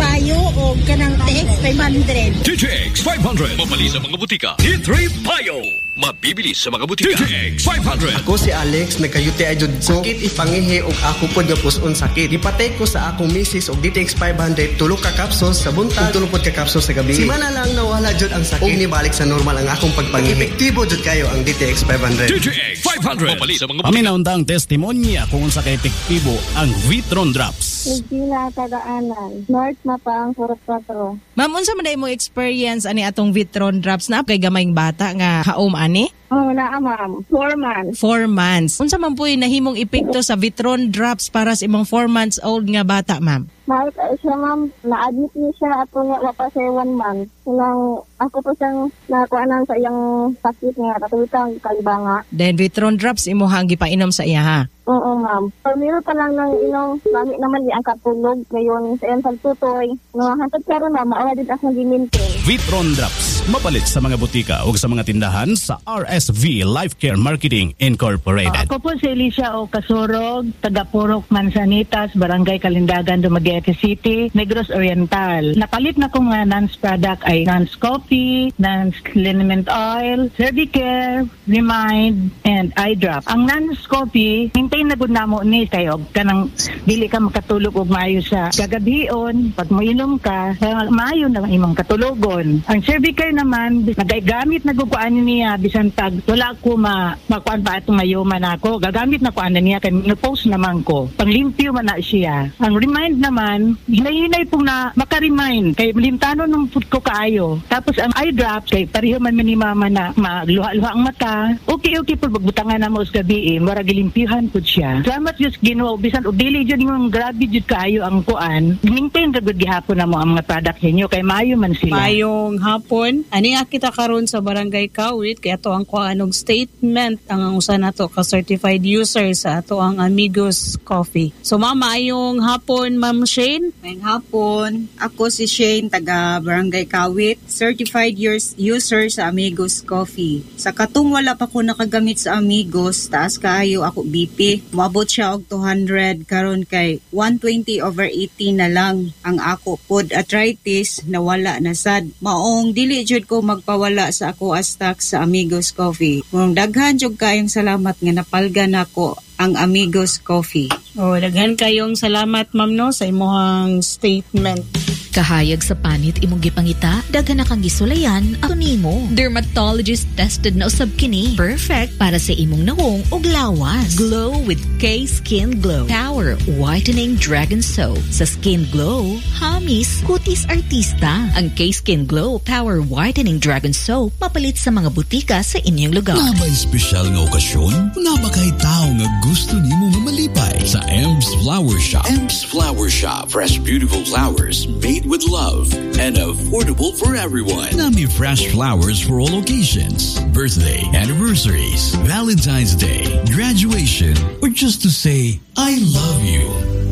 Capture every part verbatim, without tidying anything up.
Bayo o kanang T X five hundred. T X five hundred. Mabali sa mga butika. T three Bayo. Mabibili sa mga butika. T X five hundred. Ako si Alex, nagkayuti ay jud ko. Sakit ipangihi og ako pod nga puson sakit. Ipatay ko sa akong misis og D T X five hundred tulo ka capsules sa buntag ug tulo pod ka capsules sa gabi. Simana lang nawala jud ang sakit. Ug nibalik sa normal ang akong pagpangihi. Epektibo jud kayo ang D T X five hundred. D T X five hundred. Mabali sa mga butika. Paminaundang testimonya kung unsa kay epektibo ang Vitron Drops. Regina Tagaanan, North Mapang, Purok Patro. Ma'am, unsa man day mo experience ani atong Vitron Drops na kay gamayng bata nga haom ani? Oh, naa ma'am. Four months. Four months. Unsa man po'y nahimong epekto sa Vitron Drops para sa imong four months old nga bata, ma'am? Mahal ka siya, ma'am. Na-admit niya siya at nga wapa siya one month. Nang ako po siyang nakuanan sa iyang sakit nga katulitang kalibanga. Then Vitron Drops imo hang gipainom sa iya, ha? Oo, ma'am. Pamiro pa lang ng inom, lami naman di ang katulog. Ngayon, sa iyang pagtutoy. No, hantad karon na, mauna din ako gimintin. Vitron Drops, mapalit sa mga butika o sa mga tindahan sa R S V Life Care Marketing Incorporated. Ako po si Alicia O. Kasurog, taga Purok Mansanitas, Barangay Kalindagan, Dumaguete City, Negros Oriental. Napalit na kong uh, Nance product ay Nance Coffee, Nance Liniment Oil, Cervicare, Remind, and Eye Drop. Ang Nance Coffee, hintay na gud namo ni kayo kanang dili ka makatulog og maayo sa kagabion. Pag moinom ka, maayo na imong katulogon. Ang Cervicare naman, nagaigamit na gud ko ani niya bisan tag wala ko ma makuan pa atong mayuman ako. Gagamit na ko ana niya kay no-post naman ko. Panglimpyo man na siya. Ang Remind naman, hinay-hinay pong na maka-remind kay limtano nung food ko kaayo. Tapos ang eye drops kay pareho man ni mama na magluha-luha ang mata. Okay okay pud magbutangan na mo sa gabi, mura gilimpyuhan pud siya. Salamat jud Ginoo bisan og dili jud yung grabe jud kaayo ang kuan. Maintain ra gud gihapon na mo ang mga product ninyo kay maayo man sila. Mayong hapon, ani nga kita karon sa Barangay Kawit kay ato ang kuanog statement ang usa nato ka certified user sa ato ang Amigos Coffee. So mama, ayong hapon Ma'am Shane. Mayong hapon, ako si Shane taga Barangay Kawit, certified years, user sa Amigos Coffee. Sa katong wala pa ko nakagamit sa Amigos, taas kaayo ako B P. Moabot siya og two hundred karon kay one twenty over eighty na lang ang ako pod arthritis nawala na sad. Maong dili jud ko magpawala sa ako astak sa Amigos Coffee. Kung daghan jud kayong salamat nga napalgan nako ang Amigos Coffee. Oh, daghan kayong salamat ma'am no sa imong statement. Kahayag sa panit imong gipangita, daghan na kang gisulayan ato nimo. Dermatologist tested na usab kini. Perfect para sa imong nawong ug lawas. Glow with K-Skin Glow Power Whitening Dragon Soap. Sa Skin Glow, hamis, kutis artista. Ang K-Skin Glow Power Whitening Dragon Soap mapalit sa mga butika sa inyong lugar. Nabay espesyal nga okasyon? Nabakay tao nga gusto nimo nga malipay sa Ems Flower Shop. Ems Flower Shop. Fresh, beautiful flowers made with love and affordable for everyone. Nami fresh flowers for all occasions. Birthday, anniversaries, Valentine's Day, graduation, or just to say, I love you.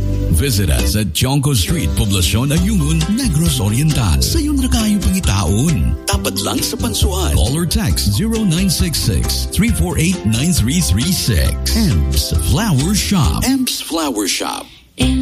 Visit us at Jonco Street, Poblacion, Ayungun, Negros Oriental. Sa yun na kayo pangitaon. Tapat lang sa Pansuan. Call or text zero nine six six, three four eight, nine three three six. Ems Flower Shop. Ems Flower Shop.